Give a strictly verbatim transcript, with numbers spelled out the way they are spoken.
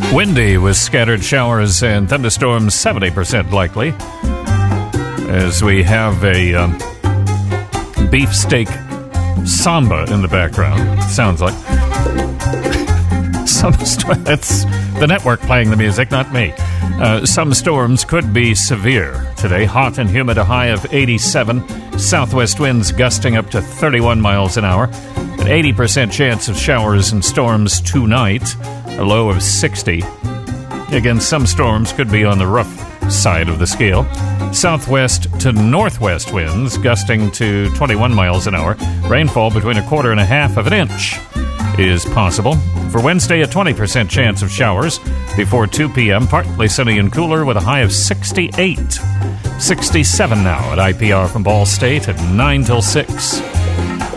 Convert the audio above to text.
Windy with scattered showers and thunderstorms, seventy percent likely. As we have a um, beefsteak samba in the background, sounds like. Some st- That's the network playing the music, not me. Uh, some storms could be severe today. Hot and humid, a high of eighty-seven. Southwest winds gusting up to thirty-one miles an hour. An eighty percent chance of showers and storms tonight. A low of sixty. Again, some storms could be on the rough side of the scale. Southwest to northwest winds gusting to twenty-one miles an hour. Rainfall between a quarter and a half of an inch is possible. For Wednesday, a twenty percent chance of showers before two p.m. Partly sunny and cooler with a high of sixty-eight. sixty-seven now at I P R from Ball State at nine till six.